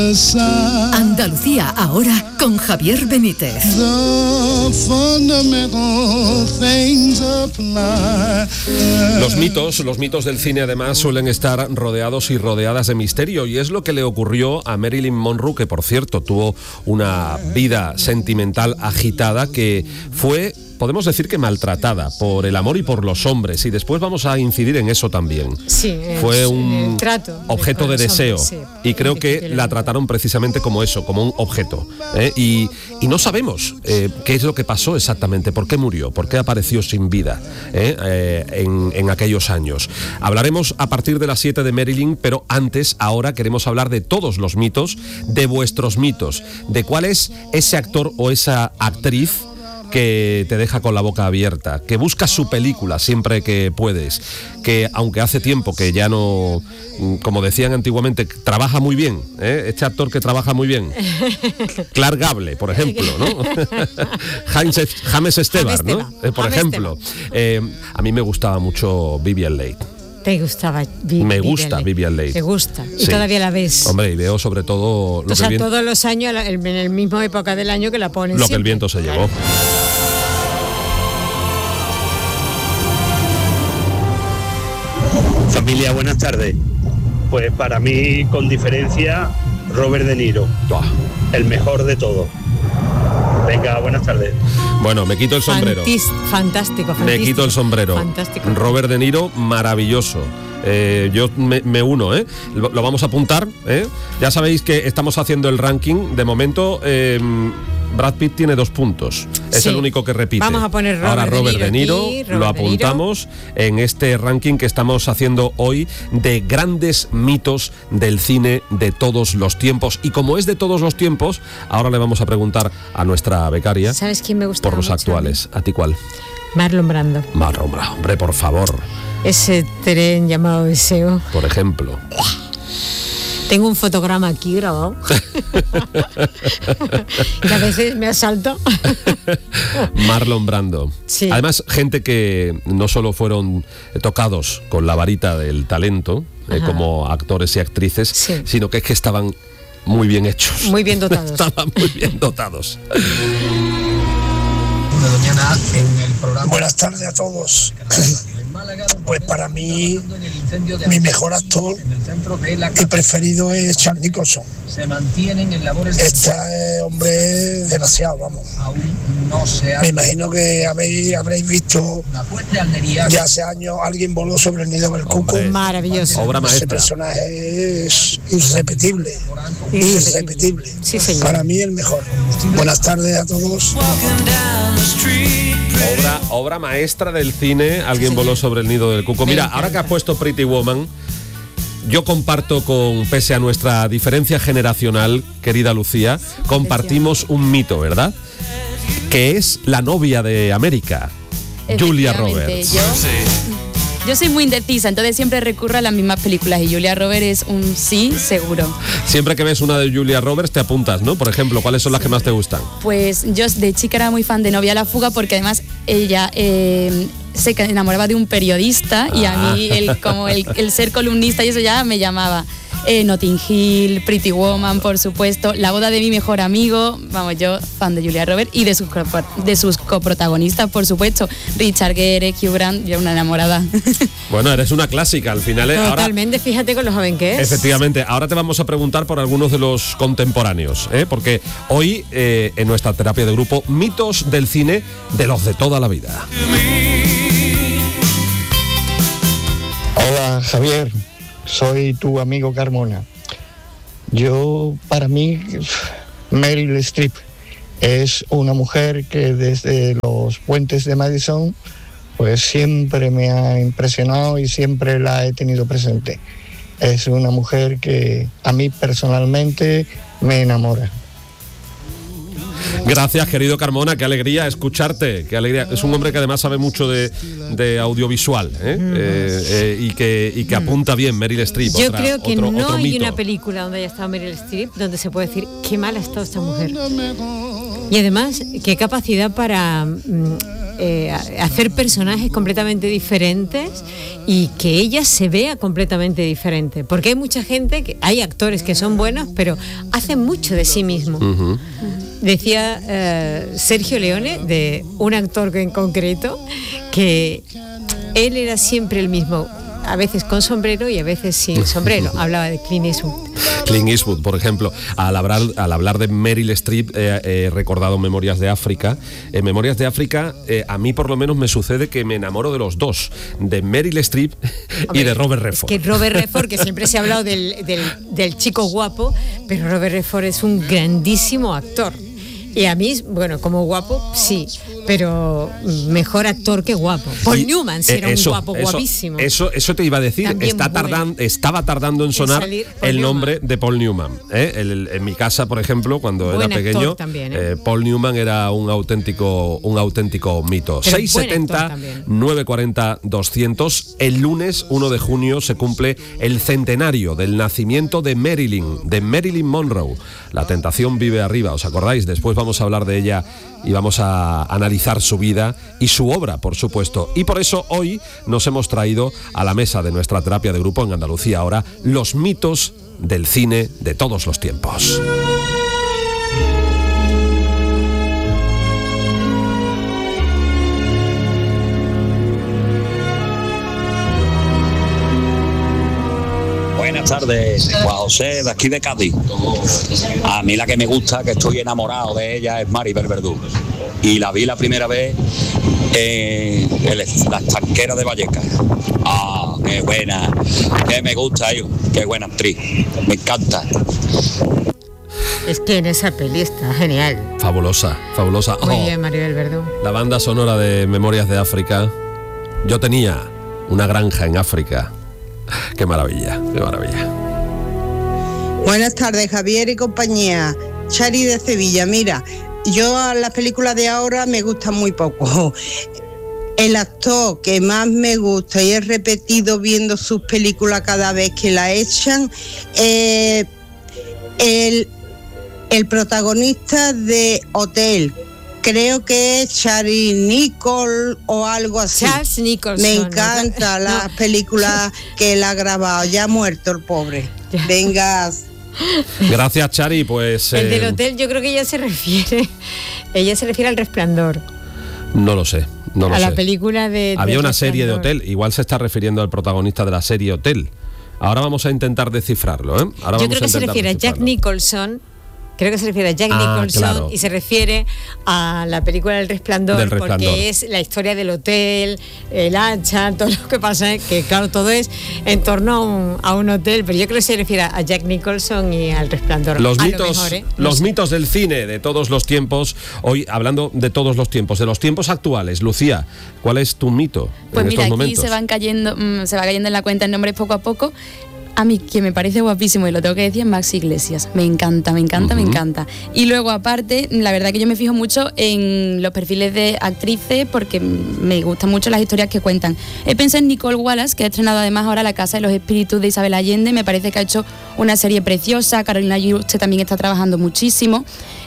Andalucía ahora con Javier Benítez. Los mitos del cine además suelen estar rodeados y rodeadas de misterio, y es lo que le ocurrió a Marilyn Monroe, que por cierto tuvo una vida sentimental agitada, que fue, podemos decir que maltratada por el amor y por los hombres, y después vamos a incidir en eso también. Sí, fue un objeto de deseo, hombres, sí, y creo que la trataron precisamente como eso, como un objeto, y no sabemos qué es lo que pasó exactamente, por qué murió, por qué apareció sin vida en aquellos años. Hablaremos a partir de las 7 de Marilyn, pero antes, ahora queremos hablar de todos los mitos, de vuestros mitos, de cuál es ese actor o esa actriz que te deja con la boca abierta, que buscas su película siempre que puedes, que aunque hace tiempo que ya no, como decían antiguamente, trabaja muy bien, este actor que trabaja muy bien, Clark Gable, por ejemplo, ¿no? James Esteban, ¿no? Por ejemplo. A mí me gustaba mucho Vivien Leigh. ¿Te gustaba Me gusta Vivien Leigh. ¿Te gusta? ¿Y sí. Todavía la ves? Hombre, y veo sobre todo lo que todos los años, en el mismo época del año que la ponen lo siempre. que el viento se llevó. Familia, buenas tardes. Pues para mí, con diferencia, Robert De Niro, el mejor de todos. Venga, buenas tardes. Bueno, me quito el sombrero. Fantástico. Me quito el sombrero. Fantástico. Robert De Niro, maravilloso. Yo me uno, lo vamos a apuntar. Ya sabéis que estamos haciendo el ranking. De momento, Brad Pitt tiene 2 puntos. Es el único que repite. Vamos a poner ahora Robert De Niro, lo apuntamos en este ranking que estamos haciendo hoy de grandes mitos del cine de todos los tiempos. Y como es de todos los tiempos, ahora le vamos a preguntar a nuestra becaria. ¿Sabes quién me gusta por los mucho actuales? ¿A ti cuál? Marlon Brando. Marlon Brando, hombre, por favor. Ese tren llamado Deseo. Por ejemplo. Tengo un fotograma aquí grabado. Que a veces me asalto. Marlon Brando. Sí. Además, gente que no solo fueron tocados con la varita del talento, como actores y actrices, sí, sino que es que estaban muy bien hechos. Muy bien dotados. Estaban muy bien dotados. Buenas tardes a todos. Pues para mí, mi mejor actor y preferido es Charles Nicholson. Este hombre es demasiado, vamos. Me imagino que habréis visto ya hace años Alguien voló sobre el nido del cuco. Maravilloso. Obra maestra. Ese personaje es irrepetible. Irrepetible. Sí, señor. Para mí el mejor. Buenas tardes a todos. Obra maestra del cine, Alguien voló sobre el nido del cuco. Mira, ahora que has puesto Pretty Woman, yo comparto pese a nuestra diferencia generacional, querida Lucía, compartimos un mito, ¿verdad? Que es la novia de América, Julia Roberts. Yo soy muy indecisa, entonces siempre recurro a las mismas películas y Julia Roberts es un sí seguro. Siempre que ves una de Julia Roberts te apuntas, ¿no? Por ejemplo, ¿cuáles son las que más te gustan? Pues yo de chica era muy fan de Novia a la fuga porque además ella se enamoraba de un periodista y a mí el ser columnista y eso ya me llamaba. Notting Hill, Pretty Woman, por supuesto, La boda de mi mejor amigo, vamos, yo fan de Julia Roberts y de sus coprotagonistas, por supuesto, Richard Gere, Hugh Grant, yo una enamorada. Bueno, eres una clásica al final. Totalmente, ahora, fíjate con lo joven que es. Efectivamente, ahora te vamos a preguntar por algunos de los contemporáneos, porque hoy en nuestra terapia de grupo, mitos del cine de los de toda la vida. Hola, Javier. Soy tu amigo Carmona. Para mí, Meryl Streep es una mujer que desde los puentes de Madison, pues siempre me ha impresionado y siempre la he tenido presente. Es una mujer que a mí personalmente me enamora. Gracias, querido Carmona, qué alegría escucharte, qué alegría. Es un hombre que además sabe mucho de audiovisual, y que apunta bien, Meryl Streep. Yo creo que no hay mito. una película donde haya estado Meryl Streep donde se puede decir qué mal ha estado esta mujer. Y además, qué capacidad para hacer personajes completamente diferentes y que ella se vea completamente diferente, porque hay mucha gente, hay actores que son buenos, pero hacen mucho de sí mismo. Uh-huh. Decía Sergio Leone, de un actor en concreto, que él era siempre el mismo, a veces con sombrero y a veces sin sombrero. Hablaba de Clint Eastwood. Clint Eastwood, por ejemplo, al hablar de Meryl Streep, he recordado Memorias de África. En Memorias de África, a mí por lo menos me sucede que me enamoro de los dos, de Meryl Streep y de Robert Redford. Es que Robert Redford, que siempre se ha hablado del chico guapo, pero Robert Redford es un grandísimo actor. Y a mí, bueno, como guapo, sí, pero mejor actor que guapo. Paul Newman sí era un guapo guapísimo. Eso te iba a decir. Estaba tardando en sonar el nombre de Paul Newman. En mi casa, por ejemplo, cuando era pequeño, también, Paul Newman era un auténtico mito. 670 940 200. El lunes 1 de junio se cumple el centenario del nacimiento de Marilyn Monroe. La tentación vive arriba, ¿os acordáis? Después vamos a hablar de ella y vamos a analizar su vida y su obra, por supuesto. Y por eso hoy nos hemos traído a la mesa de nuestra terapia de grupo en Andalucía Ahora los mitos del cine de todos los tiempos. Buenas tardes, Juan José, de aquí de Cádiz. A mí la que me gusta, que estoy enamorado de ella, es Maribel Verdú. Y la vi la primera vez en La Estanquera de Vallecas. ¡Ah, qué buena! ¡Qué me gusta, qué buena actriz! Me encanta. Es que en esa peli está genial. Fabulosa. Muy bien, Maribel Verdú. La banda sonora de Memorias de África. Yo tenía una granja en África. Qué maravilla. Buenas tardes, Javier y compañía. Chari de Sevilla. Mira, yo a las películas de ahora me gustan muy poco. El actor que más me gusta y he repetido viendo sus películas cada vez que la echan, el protagonista de Hotel. Creo que es Charlie Nichols o algo así. Charles Nicholson. Me encanta las películas que él ha grabado. Ya ha muerto el pobre. Venga. Gracias, Chari. Pues el del Hotel, yo creo que ella se refiere al Resplandor. No lo sé. A la película de... Había una serie de Hotel. Igual se está refiriendo al protagonista de la serie Hotel. Ahora vamos a intentar descifrarlo, ¿eh? Yo creo que se refiere a Jack Nicholson. Creo que se refiere a Jack Nicholson, claro. Y se refiere a la película del Resplandor, porque es la historia del hotel, el hacha, todo lo que pasa, que claro, todo es en torno a un hotel, pero yo creo que se refiere a Jack Nicholson y al Resplandor. Los mitos del cine de todos los tiempos. Hoy, hablando de todos los tiempos, de los tiempos actuales, Lucía, ¿cuál es tu mito pues en mira, estos momentos? Pues mira, se va cayendo en la cuenta en nombres poco a poco. A mí, que me parece guapísimo, y lo tengo que decir, es Max Iglesias. Me encanta. Y luego, aparte, la verdad que yo me fijo mucho en los perfiles de actrices porque me gustan mucho las historias que cuentan. He pensado en Nicole Wallace, que ha estrenado además ahora La Casa de los Espíritus de Isabel Allende. Me parece que ha hecho una serie preciosa. Carolina Yuste también está trabajando muchísimo.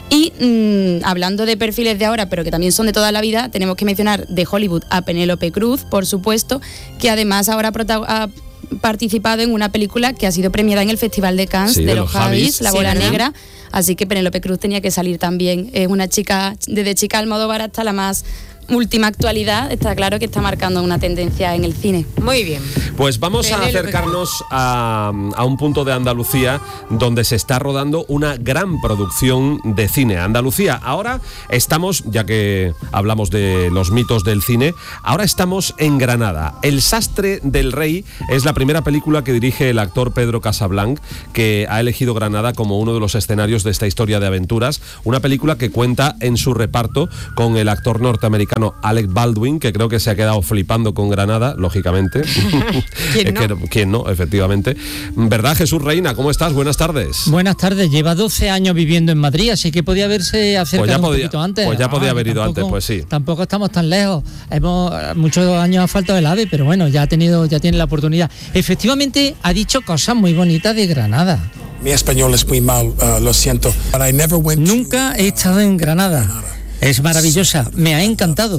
Y hablando de perfiles de ahora, pero que también son de toda la vida, tenemos que mencionar de Hollywood a Penélope Cruz, por supuesto, que además ahora ha participado en una película que ha sido premiada en el Festival de Cannes, de los Javis, La Bola Negra, así que Penélope Cruz tenía que salir también. Es una chica, desde chica Almodóvar hasta la más última actualidad, está claro que está marcando una tendencia en el cine. Muy bien. Pues vamos a acercarnos a un punto de Andalucía donde se está rodando una gran producción de cine. Andalucía, ahora estamos, ya que hablamos de los mitos del cine, ahora estamos en Granada. El Sastre del Rey es la primera película que dirige el actor Pedro Casablanc, que ha elegido Granada como uno de los escenarios de esta historia de aventuras. Una película que cuenta en su reparto con el actor norteamericano Alec Baldwin, que creo que se ha quedado flipando con Granada, lógicamente. ¿Quién no? Efectivamente. ¿Verdad, Jesús Reina? ¿Cómo estás? Buenas tardes. Buenas tardes. Lleva 12 años viviendo en Madrid, así que podía haberse acercado un poquito antes. Pues ya podía haber ido antes, pues sí. Tampoco estamos tan lejos. Muchos años ha faltado el AVE, pero bueno, ya tiene la oportunidad. Efectivamente, ha dicho cosas muy bonitas de Granada. Mi español es muy mal, lo siento. Nunca he estado en Granada. Es maravillosa, me ha encantado.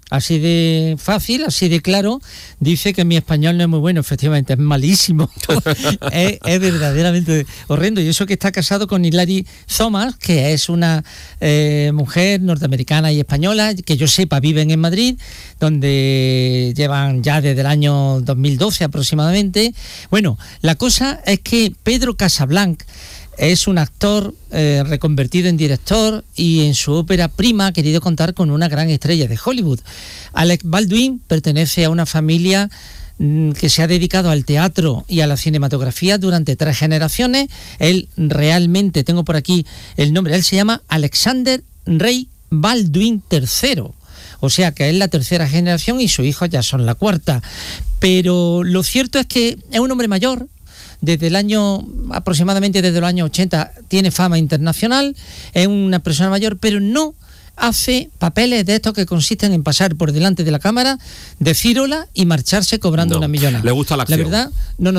así de fácil, así de claro, dice que mi español no es muy bueno. Efectivamente, es malísimo. es verdaderamente horrendo. Y eso que está casado con Hilary Thomas, que es una mujer norteamericana y española, que yo sepa viven en Madrid, donde llevan ya desde el año 2012 aproximadamente. Bueno, la cosa es que Pedro Casablanc es un actor reconvertido en director y en su ópera prima ha querido contar con una gran estrella de Hollywood. Alec Baldwin pertenece a una familia que se ha dedicado al teatro y a la cinematografía durante 3 generaciones. Él realmente, tengo por aquí el nombre, él se llama Alexander Ray Baldwin III. O sea que es la 3ª generación y sus hijos ya son la 4ª. Pero lo cierto es que es un hombre mayor. Aproximadamente desde los años 80 tiene fama internacional, es una persona mayor, pero no hace papeles de estos que consisten en pasar por delante de la cámara, decir hola y marcharse cobrando una millonada. Le gusta la acción. La verdad,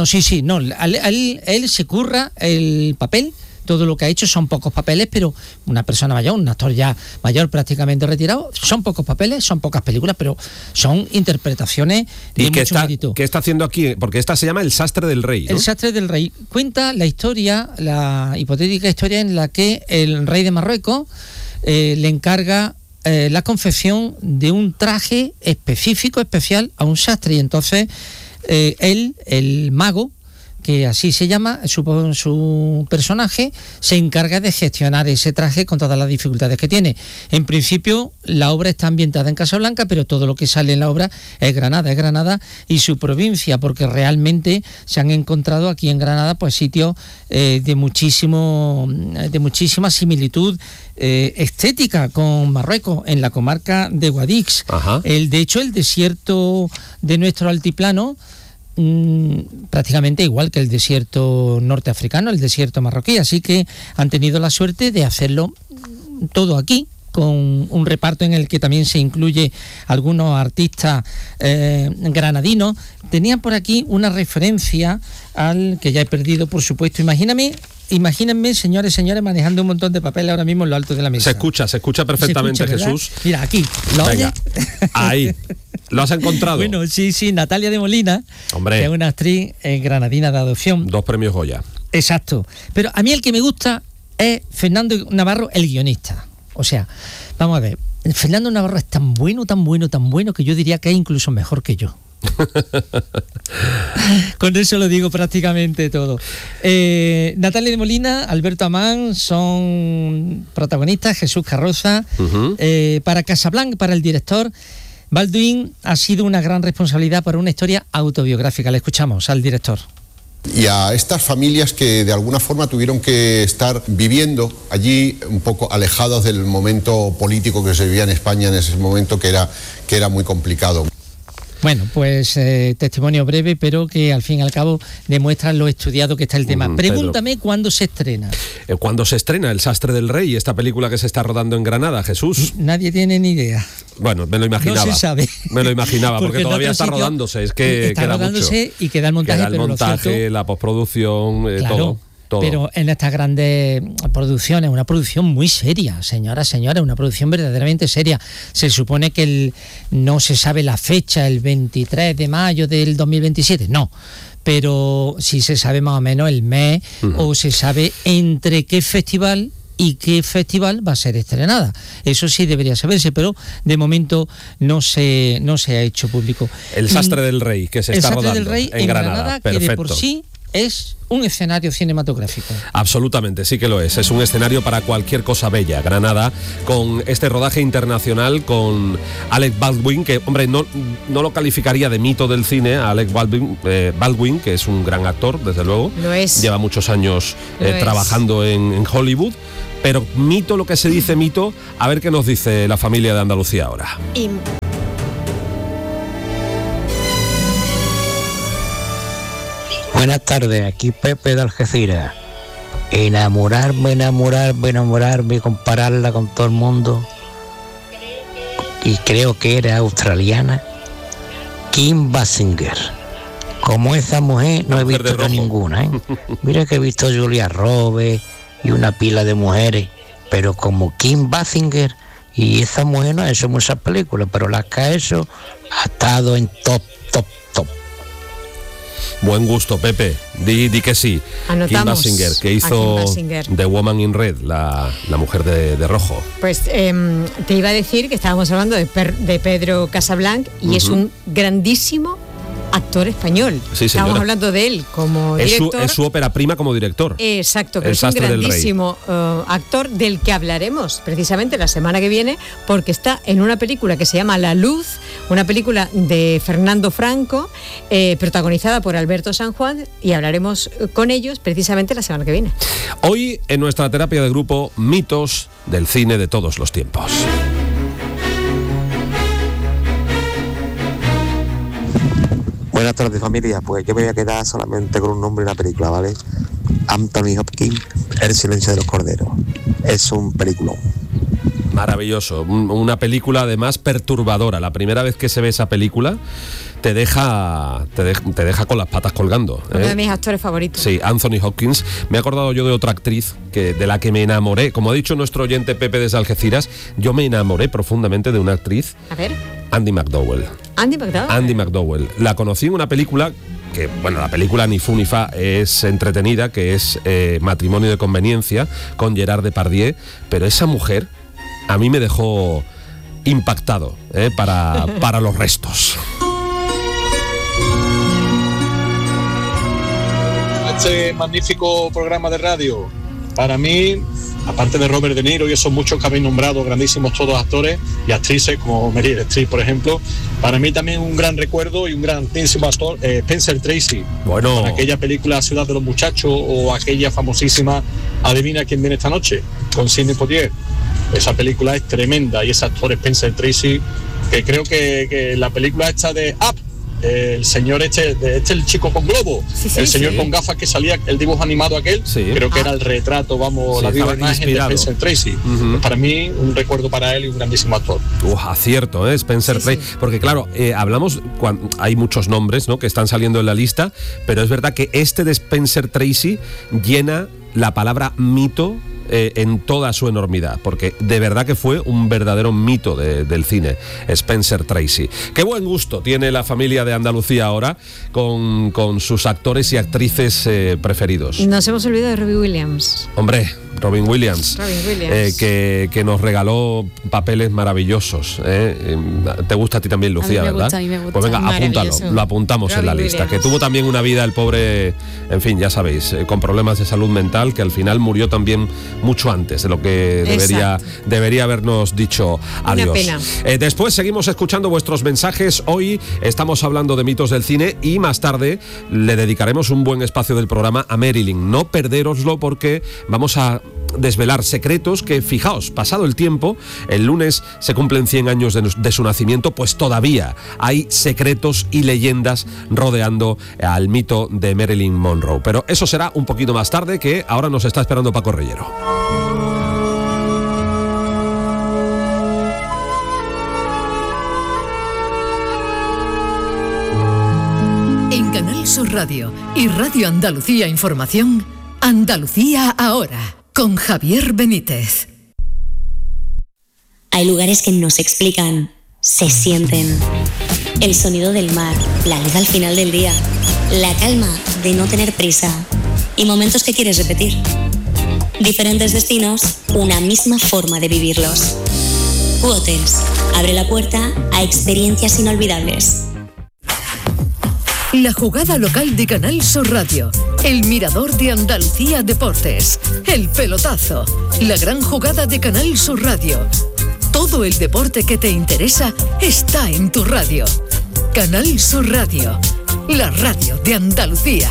él se curra el papel. Todo lo que ha hecho son pocos papeles, pero una persona mayor, un actor ya mayor prácticamente retirado, son pocos papeles, son pocas películas, pero son interpretaciones de mucho mérito. ¿Qué está haciendo aquí? Porque esta se llama El sastre del rey, ¿no? El sastre del rey. Cuenta la historia, la hipotética historia en la que el rey de Marruecos le encarga la confección de un traje específico, especial, a un sastre, y entonces él, el mago, que así se llama, su personaje, se encarga de gestionar ese traje con todas las dificultades que tiene. En principio, la obra está ambientada en Casablanca, pero todo lo que sale en la obra es Granada y su provincia, porque realmente se han encontrado aquí en Granada pues sitios de muchísima similitud estética con Marruecos, en la comarca de Guadix. De hecho, el desierto de nuestro altiplano, prácticamente igual que el desierto norteafricano, el desierto marroquí, así que han tenido la suerte de hacerlo todo aquí, con un reparto en el que también se incluye algunos artistas granadinos. Tenían por aquí una referencia al que ya he perdido, por supuesto. Imagínense, señores, manejando un montón de papel ahora mismo en lo alto de la mesa. Se escucha perfectamente, Jesús. Mira, aquí. Venga, ahí. ¿Lo has encontrado? Bueno, sí, Natalia de Molina, hombre, que es una actriz granadina de adopción. 2 premios Goya. Exacto. Pero a mí el que me gusta es Fernando Navarro, el guionista. O sea, vamos a ver, Fernando Navarro es tan bueno que yo diría que es incluso mejor que yo. Con eso lo digo prácticamente todo. Natalia de Molina, Alberto Amán son protagonistas, Jesús Carroza. Para Casablanc, para el director, Baldwin ha sido una gran responsabilidad para una historia autobiográfica. Le escuchamos al director. Y a estas familias que de alguna forma tuvieron que estar viviendo allí un poco alejados del momento político que se vivía en España en ese momento, que era muy complicado. Bueno, pues testimonio breve, pero que al fin y al cabo demuestra lo estudiado que está el tema. Pregúntame cuándo se estrena. ¿Cuándo se estrena El sastre del rey, esta película que se está rodando en Granada, Jesús? Nadie tiene ni idea. Bueno, me lo imaginaba. No se sabe. Me lo imaginaba, porque todavía está rodándose. Es que está queda rodándose mucho. Y queda el montaje. Queda el montaje, la postproducción, claro, todo. Pero en estas grandes producciones, una producción muy seria, señoras, una producción verdaderamente seria. Se supone que no se sabe la fecha, el 23 de mayo del 2027, no. Pero sí se sabe más o menos el mes, o se sabe entre qué festival y qué festival va a ser estrenada. Eso sí debería saberse, pero de momento no se ha hecho público. El sastre del rey, que se está rodando del rey en Granada. Que de por sí es un escenario cinematográfico. Absolutamente, sí que lo es. Es un escenario para cualquier cosa bella. Granada, con este rodaje internacional, con Alec Baldwin, que, hombre, no lo calificaría de mito del cine, a Alec Baldwin, que es un gran actor, desde luego. Lo es. Lleva muchos años trabajando en Hollywood. Pero mito, lo que se dice mito, a ver qué nos dice la familia de Andalucía ahora. Buenas tardes, aquí Pepe de Algeciras. Enamorarme, compararla con todo el mundo. Y creo que era australiana. Kim Basinger. Como esa mujer no he visto ninguna, ¿eh? Mira que he visto Julia Roberts y una pila de mujeres, pero como Kim Basinger Y esa mujer no ha hecho muchas películas, pero las que ha hecho ha estado en top. Buen gusto, Pepe. Di que sí. Anotamos. Kim Basinger, que hizo The Woman in Red, la mujer de rojo. Pues te iba a decir que estábamos hablando de Pedro Casablanc y es un grandísimo actor español. Sí, estamos hablando de él como director. Es su ópera prima como director. Exacto, que es un grandísimo actor del que hablaremos precisamente la semana que viene, porque está en una película que se llama La Luz, una película de Fernando Franco, protagonizada por Alberto San Juan, y hablaremos con ellos precisamente la semana que viene. Hoy, en nuestra terapia de grupo, mitos del cine de todos los tiempos. Buenas tardes, familia. Pues yo me voy a quedar solamente con un nombre de una película, ¿vale? Anthony Hopkins, El silencio de los corderos. Es un peliculón. Maravilloso. Una película además perturbadora. La primera vez que se ve esa película te deja con las patas colgando. Uno de mis actores favoritos. Sí, Anthony Hopkins. Me he acordado yo de otra actriz de la que me enamoré. Como ha dicho nuestro oyente Pepe desde Algeciras, yo me enamoré profundamente de una actriz. A ver. Andy McDowell. Andy McDowell. La conocí en una película que, bueno, la película ni fu ni fa, es entretenida, que es Matrimonio de conveniencia, con Gerard Depardieu, pero esa mujer a mí me dejó impactado para los restos. Este magnífico programa de radio, para mí, aparte de Robert De Niro y esos muchos que habéis nombrado, grandísimos todos actores y actrices, como Meryl Streep, por ejemplo, para mí también un gran recuerdo y un grandísimo actor, Spencer Tracy. Bueno. Con aquella película Ciudad de los Muchachos o aquella famosísima Adivina quién viene esta noche, con Sidney Poitier. Esa película es tremenda y ese actor Spencer Tracy, que creo que la película esta de Up, el señor el chico con globo, el señor con gafas que salía, el dibujo animado aquel, creo que era el retrato, la viva imagen de Spencer Tracy. Para mí, un recuerdo para él y un grandísimo actor. Acierto, Spencer Tracy, porque claro, hablamos, hay muchos nombres, ¿no?, que están saliendo en la lista, pero es verdad que este de Spencer Tracy llena la palabra mito en toda su enormidad, porque de verdad que fue un verdadero mito del cine, Spencer Tracy. Qué buen gusto tiene la familia de Andalucía ahora con sus actores y actrices preferidos. Nos hemos olvidado de Robbie Williams. Hombre, Robin Williams. Que nos regaló papeles maravillosos. Te gusta a ti también, Lucía, ¿verdad? A mí me gusta. Pues venga, apúntalo, lo apuntamos Robin en la lista. Williams. Que tuvo también una vida el pobre, en fin, ya sabéis, con problemas de salud mental, que al final murió también mucho antes de lo que debería habernos dicho adiós. Una pena. Después seguimos escuchando vuestros mensajes. Hoy estamos hablando de mitos del cine y más tarde le dedicaremos un buen espacio del programa a Marilyn. No perderoslo, porque vamos a desvelar secretos que, fijaos, pasado el tiempo, el lunes se cumplen 100 años de su nacimiento, pues todavía hay secretos y leyendas rodeando al mito de Marilyn Monroe. Pero eso será un poquito más tarde, que ahora nos está esperando Paco Reyero. En Canal Sur Radio y Radio Andalucía Información, Andalucía Ahora, con Javier Benítez. Hay lugares que no se explican, se sienten. El sonido del mar, la luz al final del día, la calma de no tener prisa y momentos que quieres repetir. Diferentes destinos, una misma forma de vivirlos. U-Hotels abre la puerta a experiencias inolvidables. La jugada local de Canal Sur Radio, el mirador de Andalucía Deportes, el pelotazo, la gran jugada de Canal Sur Radio. Todo el deporte que te interesa está en tu radio. Canal Sur Radio, la radio de Andalucía.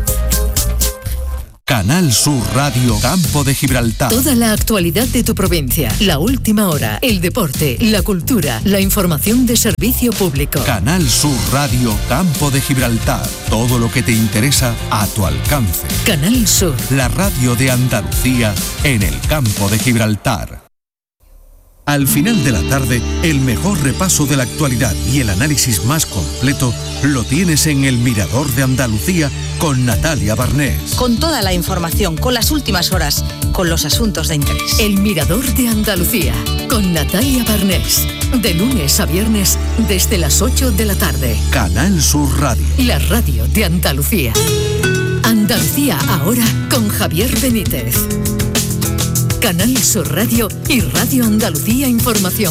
Canal Sur Radio Campo de Gibraltar. Toda la actualidad de tu provincia, la última hora, el deporte, la cultura, la información de servicio público. Canal Sur Radio Campo de Gibraltar. Todo lo que te interesa a tu alcance. Canal Sur. La radio de Andalucía en el Campo de Gibraltar. Al final de la tarde, el mejor repaso de la actualidad y el análisis más completo lo tienes en El Mirador de Andalucía con Natalia Barnés. Con toda la información, con las últimas horas, con los asuntos de interés. El Mirador de Andalucía con Natalia Barnés. De lunes a viernes desde las 8 de la tarde. Canal Sur Radio. La radio de Andalucía. Andalucía ahora con Javier Benítez. Canal Sur Radio y Radio Andalucía Información.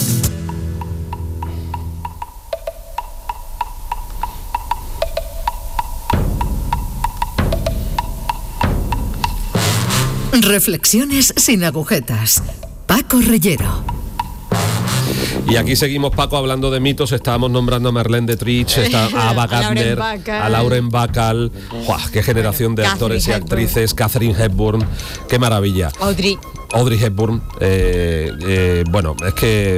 Reflexiones sin agujetas. Paco Reyero. Y aquí seguimos, Paco, hablando de mitos. Estábamos nombrando a Marlene Dietrich, a Ava Gardner, a Lauren Bacall. ¡Guau! ¡Qué generación de actores y actrices! Katharine Hepburn, ¡qué maravilla! Audrey Hepburn. Bueno, es que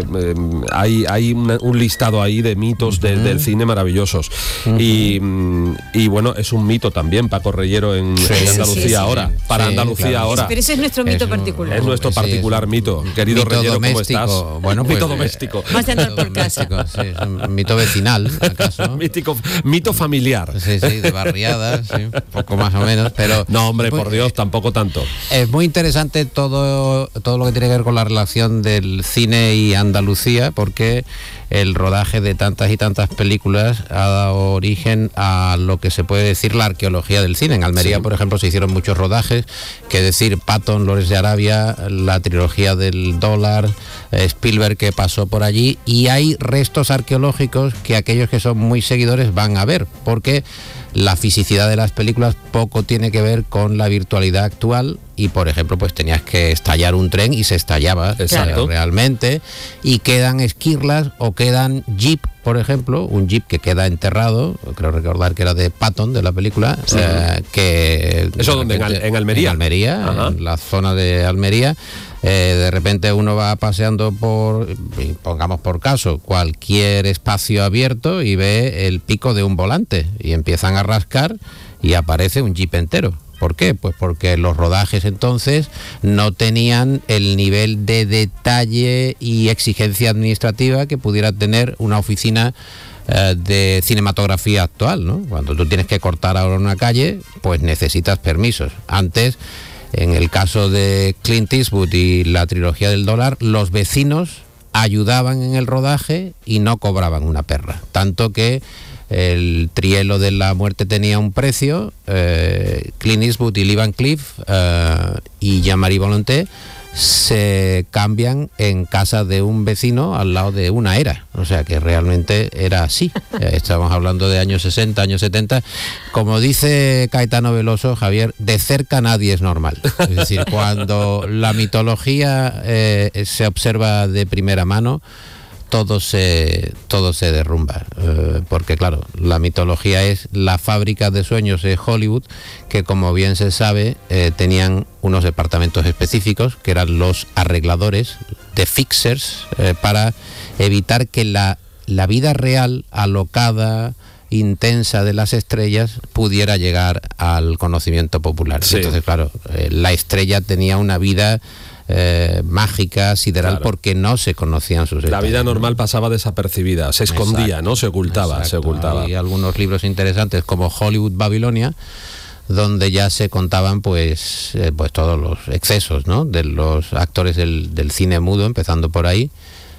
hay un listado ahí de mitos del cine maravillosos. Y bueno, es un mito también, Paco Reyero, en Andalucía ahora. Para Andalucía ahora. Pero ese es nuestro mito particular. Es nuestro particular mito. Querido mito Reyero, ¿cómo doméstico. estás? Bueno, pues, mito doméstico. Más de andar por casa. Sí, es un mito vecinal, ¿acaso? Mito familiar. Sí, de barriadas, sí, poco más o menos, pero... No, hombre, por Dios, tampoco tanto. Es muy interesante todo lo que tiene que ver con la relación del cine y Andalucía, porque el rodaje de tantas y tantas películas ha dado origen a lo que se puede decir la arqueología del cine. En Almería, por ejemplo, se hicieron muchos rodajes, que decir Patton, Lawrence de Arabia, la trilogía del dólar, Spielberg, que pasó por allí, y hay restos arqueológicos que aquellos que son muy seguidores van a ver, porque la fisicidad de las películas poco tiene que ver con la virtualidad actual, y por ejemplo pues tenías que estallar un tren y se estallaba realmente, y quedan esquirlas o quedan jeep, por ejemplo, un jeep que queda enterrado, creo recordar que era de Patton, de la película, que... ¿Eso dónde? ¿En Almería? En Almería, en la zona de Almería. De repente uno va paseando pongamos por caso, cualquier espacio abierto y ve el pico de un volante y empiezan a rascar y aparece un jeep entero. ¿Por qué? Pues porque los rodajes entonces no tenían el nivel de detalle y exigencia administrativa que pudiera tener una oficina de cinematografía actual, ¿no? Cuando tú tienes que cortar ahora una calle, pues necesitas permisos. Antes, en el caso de Clint Eastwood y la trilogía del dólar, los vecinos ayudaban en el rodaje y no cobraban una perra. Tanto que el trielo de la muerte tenía un precio. Clint Eastwood y Lee Van Cleef y Jean-Marie Volonté se cambian en casa de un vecino al lado de una era, o sea que realmente era así. Estamos hablando de años 60, años 70. Como dice Caetano Veloso, Javier, de cerca nadie es normal. Es decir, cuando la mitología se observa de primera mano, todo se derrumba, porque claro, la mitología es la fábrica de sueños de Hollywood, que como bien se sabe tenían unos departamentos específicos que eran los arregladores, de fixers, para evitar que la vida real, alocada, intensa de las estrellas pudiera llegar al conocimiento popular. Sí. Entonces claro, la estrella tenía una vida mágica, sideral, porque no se conocían sus detalles. La vida normal pasaba desapercibida, se escondía, ¿no? Se ocultaba, se ocultaba. Hay algunos libros interesantes como Hollywood Babilonia, donde ya se contaban pues todos los excesos, ¿no?, de los actores del cine mudo, empezando por ahí,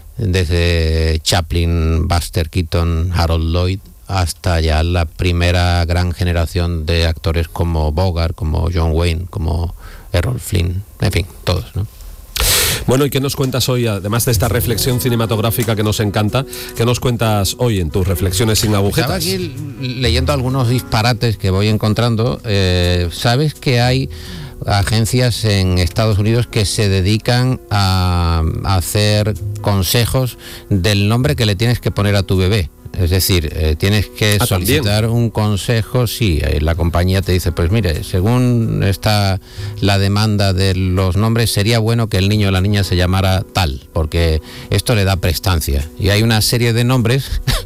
desde Chaplin, Buster Keaton, Harold Lloyd, hasta ya la primera gran generación de actores como Bogart, como John Wayne, como Errol Flynn, en fin, todos, ¿no? Bueno, ¿y qué nos cuentas hoy, además de esta reflexión cinematográfica que nos encanta? ¿Qué nos cuentas hoy en tus reflexiones sin agujetas? Estaba aquí leyendo algunos disparates que voy encontrando. ¿Sabes que hay agencias en Estados Unidos que se dedican a hacer consejos del nombre que le tienes que poner a tu bebé? Es decir, tienes que solicitar un consejo, sí, la compañía te dice, pues mire, según está la demanda de los nombres, sería bueno que el niño o la niña se llamara tal, porque esto le da prestancia. Y hay una serie de nombres